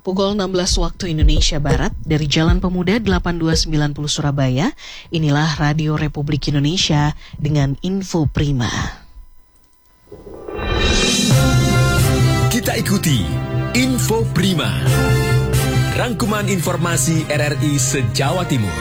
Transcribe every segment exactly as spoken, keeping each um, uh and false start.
Pukul enam belas waktu Indonesia Barat dari Jalan Pemuda delapan dua sembilan nol Surabaya, inilah Radio Republik Indonesia dengan info prima. Kita ikuti Info Prima, rangkuman informasi R R I se-Jawa Timur.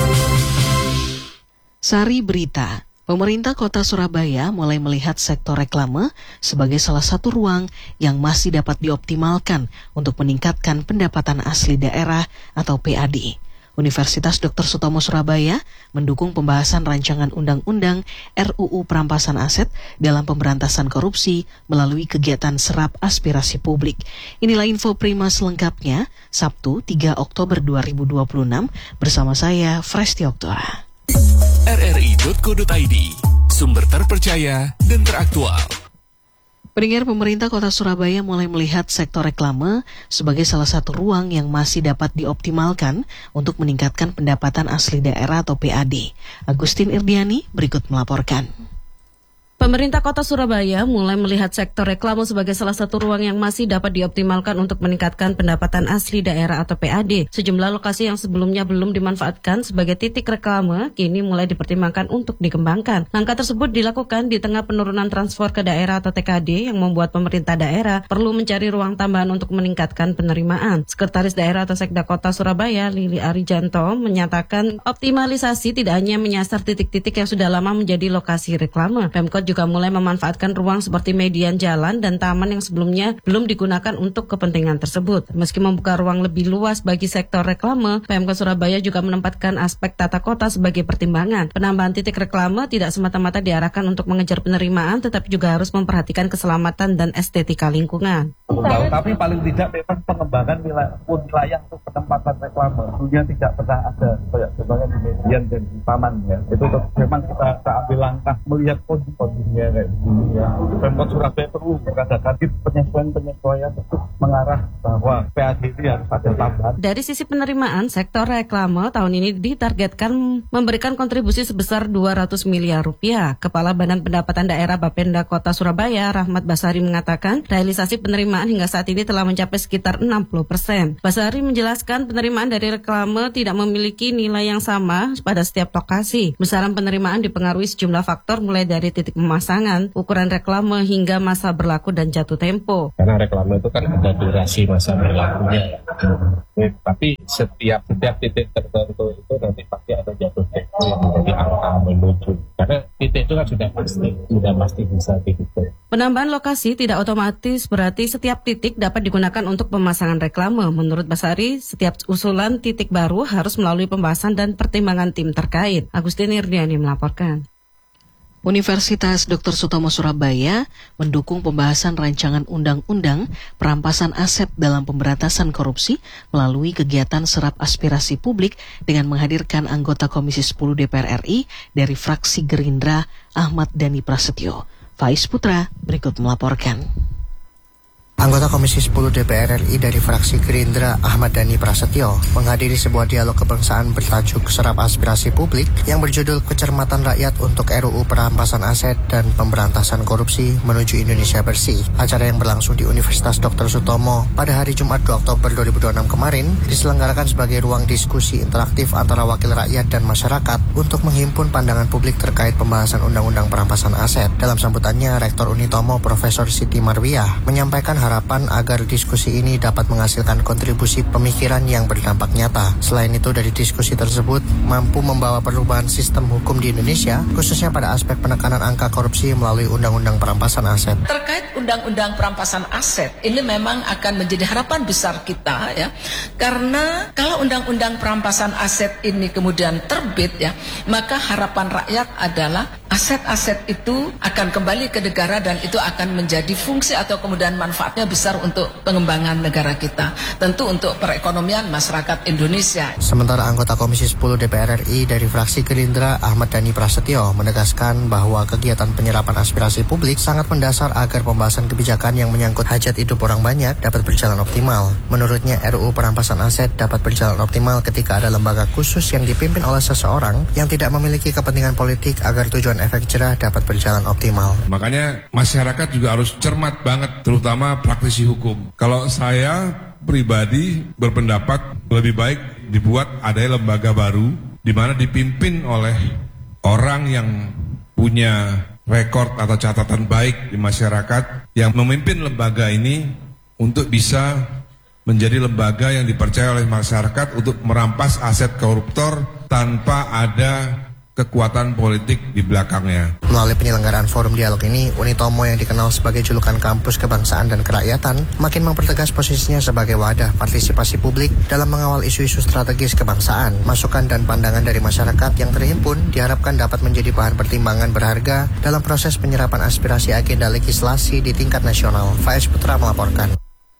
Sari berita. Pemerintah Kota Surabaya mulai melihat sektor reklame sebagai salah satu ruang yang masih dapat dioptimalkan untuk meningkatkan pendapatan asli daerah atau P A D. Universitas Doktor Sutomo Surabaya mendukung pembahasan rancangan undang-undang R U U Perampasan Aset dalam pemberantasan korupsi melalui kegiatan serap aspirasi publik. Inilah info prima selengkapnya, Sabtu tiga Oktober dua ribu dua puluh enam bersama saya, Fresti Oktora. R R I titik co titik I D, sumber terpercaya dan teraktual. Pendengar, pemerintah Kota Surabaya mulai melihat sektor reklame sebagai salah satu ruang yang masih dapat dioptimalkan untuk meningkatkan pendapatan asli daerah atau P A D. Agustin Irdiani berikut melaporkan. Pemerintah Kota Surabaya mulai melihat sektor reklame sebagai salah satu ruang yang masih dapat dioptimalkan untuk meningkatkan pendapatan asli daerah atau P A D. Sejumlah lokasi yang sebelumnya belum dimanfaatkan sebagai titik reklame kini mulai dipertimbangkan untuk dikembangkan. Langkah tersebut dilakukan di tengah penurunan transfer ke daerah atau T K D yang membuat pemerintah daerah perlu mencari ruang tambahan untuk meningkatkan penerimaan. Sekretaris Daerah atau Sekda Kota Surabaya, Lili Arijanto, menyatakan optimalisasi tidak hanya menyasar titik-titik yang sudah lama menjadi lokasi reklame. Pemkot juga mulai memanfaatkan ruang seperti median jalan dan taman yang sebelumnya belum digunakan untuk kepentingan tersebut. Meski membuka ruang lebih luas bagi sektor reklame, Pemkot Surabaya juga menempatkan aspek tata kota sebagai pertimbangan. Penambahan titik reklame tidak semata-mata diarahkan untuk mengejar penerimaan, tetapi juga harus memperhatikan keselamatan dan estetika lingkungan. Tapi paling tidak memang pengembangan wilayah, wilayah untuk penempatan reklame dunia tidak pernah ada kayak contohnya di median dan di taman ya. Itu memang kita, kita ambil langkah melihat kondisi kayak gini ya. Pemkot Surabaya perlu mengadakan penyesuaian-penyesuaian untuk mengarah bahwa P A D ini harus ada tambahan. Dari sisi penerimaan, sektor reklame tahun ini ditargetkan memberikan kontribusi sebesar dua ratus miliar rupiah. Kepala Badan Pendapatan Daerah Bapenda Kota Surabaya, Rahmat Basari, mengatakan realisasi penerimaan hingga saat ini telah mencapai sekitar enam puluh persen. Basari menjelaskan penerimaan dari reklame tidak memiliki nilai yang sama pada setiap lokasi. Besaran penerimaan dipengaruhi sejumlah faktor mulai dari titik pemasangan, ukuran reklame hingga masa berlaku dan jatuh tempo. Karena reklame itu kan ada durasi masa berlakunya. Ya. Tapi setiap setiap titik tertentu itu nanti pasti ada jatuh tempo yang menjadi angka menuju. Karena titik itu kan sudah pasti, sudah pasti bisa dihitung. Penambahan lokasi tidak otomatis berarti setiap titik dapat digunakan untuk pemasangan reklame. Menurut Basari, setiap usulan titik baru harus melalui pembahasan dan pertimbangan tim terkait. Agustin Irdiani melaporkan. Universitas Doktor Sutomo Surabaya mendukung pembahasan rancangan undang-undang perampasan aset dalam pemberantasan korupsi melalui kegiatan serap aspirasi publik dengan menghadirkan anggota Komisi sepuluh D P R R I dari fraksi Gerindra Ahmad Dhani Prasetyo. Faiz Putra berikut melaporkan. Anggota Komisi sepuluh D P R R I dari fraksi Gerindra Ahmad Dhani Prasetyo menghadiri sebuah dialog kebangsaan bertajuk Serap Aspirasi Publik yang berjudul Kecermatan Rakyat untuk R U U Perampasan Aset dan Pemberantasan Korupsi Menuju Indonesia Bersih. Acara yang berlangsung di Universitas Doktor Sutomo pada hari Jumat dua Oktober dua ribu dua puluh enam kemarin diselenggarakan sebagai ruang diskusi interaktif antara wakil rakyat dan masyarakat untuk menghimpun pandangan publik terkait pembahasan Undang-Undang Perampasan Aset. Dalam sambutannya, Rektor Unitomo Profesor Siti Marwiah menyampaikan harapan agar diskusi ini dapat menghasilkan kontribusi pemikiran yang berdampak nyata. Selain itu, dari diskusi tersebut mampu membawa perubahan sistem hukum di Indonesia, khususnya pada aspek penekanan angka korupsi melalui Undang-Undang Perampasan Aset. Terkait Undang-Undang Perampasan Aset, ini memang akan menjadi harapan besar kita ya, karena kalau Undang-Undang Perampasan Aset ini kemudian terbit ya, maka harapan rakyat adalah aset-aset itu akan kembali ke negara dan itu akan menjadi fungsi atau kemudian manfaatnya besar untuk pengembangan negara kita, tentu untuk perekonomian masyarakat Indonesia. Sementara anggota Komisi sepuluh D P R R I dari fraksi Gerindra Ahmad Dhani Prasetyo menegaskan bahwa kegiatan penyerapan aspirasi publik sangat mendasar agar pembahasan kebijakan yang menyangkut hajat hidup orang banyak dapat berjalan optimal. Menurutnya, R U U Perampasan Aset dapat berjalan optimal ketika ada lembaga khusus yang dipimpin oleh seseorang yang tidak memiliki kepentingan politik agar tujuan efek jerah dapat berjalan optimal. Makanya masyarakat juga harus cermat banget, terutama praktisi hukum. Kalau saya pribadi berpendapat lebih baik dibuat ada lembaga baru di mana dipimpin oleh orang yang punya rekor atau catatan baik di masyarakat yang memimpin lembaga ini untuk bisa menjadi lembaga yang dipercaya oleh masyarakat untuk merampas aset koruptor tanpa ada kekuatan politik di belakangnya. Melalui penyelenggaraan forum dialog ini, Unitomo yang dikenal sebagai julukan kampus kebangsaan dan kerakyatan makin mempertegas posisinya sebagai wadah partisipasi publik dalam mengawal isu-isu strategis kebangsaan. Masukan dan pandangan dari masyarakat yang terhimpun diharapkan dapat menjadi bahan pertimbangan berharga dalam proses penyerapan aspirasi agenda legislasi di tingkat nasional. Faiz Putra melaporkan.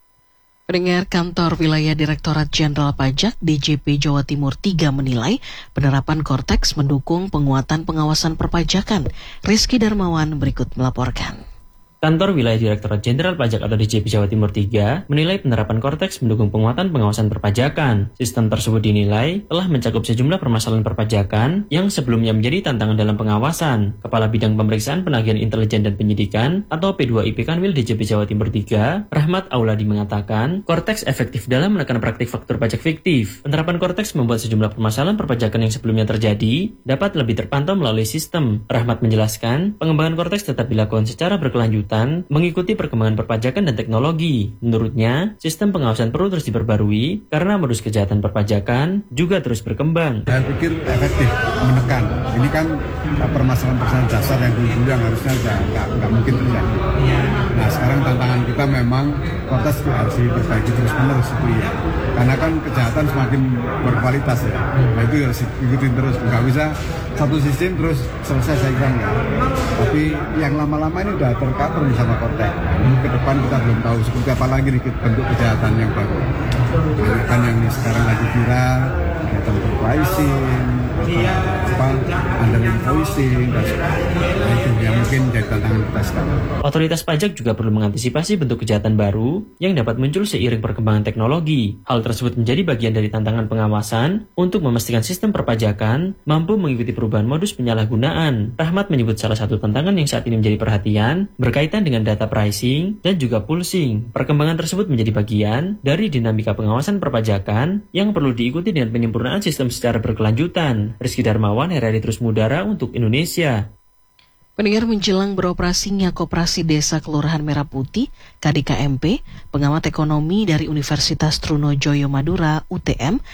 Pendengar, Kantor Wilayah Direktorat Jenderal Pajak D J P Jawa Timur tiga menilai penerapan Kortex mendukung penguatan pengawasan perpajakan. Rizky Darmawan berikut melaporkan. Kantor Wilayah Direktorat Jenderal Pajak atau D J P Jawa Timur tiga menilai penerapan Kortex mendukung penguatan pengawasan perpajakan. Sistem tersebut dinilai telah mencakup sejumlah permasalahan perpajakan yang sebelumnya menjadi tantangan dalam pengawasan. Kepala Bidang Pemeriksaan Penagihan Intelijen dan Penyidikan atau P dua I P Kanwil D J P Jawa Timur tiga, Rahmat Auladi mengatakan, Kortex efektif dalam menekan praktik faktur pajak fiktif. Penerapan Kortex membuat sejumlah permasalahan perpajakan yang sebelumnya terjadi dapat lebih terpantau melalui sistem. Rahmat menjelaskan, pengembangan Kortex tetap dilakukan secara berkelanjutan mengikuti perkembangan perpajakan dan teknologi. Menurutnya, sistem pengawasan perlu terus diperbarui karena modus kejahatan perpajakan juga terus berkembang. Saya pikir efektif menekan. Ini kan permasalahan-permasalahan dasar yang dulu yang harusnya nggak nggak mungkin terjadi. Nah sekarang tantangan kita memang Kortex harus diperbaiki terus menerus itu ya. Karena kan kejahatan semakin berkualitas ya. Nah itu harus ikutin terus. Nggak bisa satu sistem terus selesai saya kira enggak. Tapi yang lama-lama ini udah tercover sama Kortex. Ini ke depan kita belum tahu seperti apa lagi nih bentuk kejahatan yang baru. Ini kan yang sekarang lagi viral, kejahatan pricing, apa, under invoicing, dan nah, itu yang mungkin jadi tantangan kita sekarang. Otoritas pajak juga perlu mengantisipasi bentuk kejahatan baru yang dapat muncul seiring perkembangan teknologi. Hal tersebut menjadi bagian dari tantangan pengawasan untuk memastikan sistem perpajakan mampu mengikuti perubahan modus penyalahgunaan. Rahmat menyebut salah satu tantangan yang saat ini menjadi perhatian berkaitan dengan data pricing dan juga pulsing. Perkembangan tersebut menjadi bagian dari dinamika pengawasan perpajakan yang perlu diikuti dengan penyempurnaan sistem secara berkelanjutan. Rizky Darmawan, R R I Terus Mudara untuk Indonesia. Pendengar, menjelang beroperasinya Koperasi Desa Kelurahan Merah Putih, K D K M P, pengamat ekonomi dari Universitas Trunojoyo Madura, U T M,